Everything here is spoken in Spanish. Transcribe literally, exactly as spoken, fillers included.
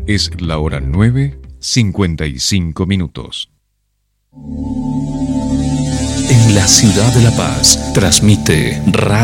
Es la hora nueve, cincuenta y cinco minutos. En la ciudad de La Paz, transmite Radio